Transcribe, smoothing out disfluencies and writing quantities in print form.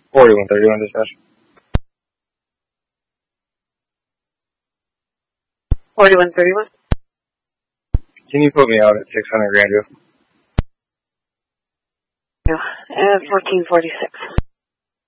4131 dispatch. 4131. Can you put me out at 600 Grandview? 1446.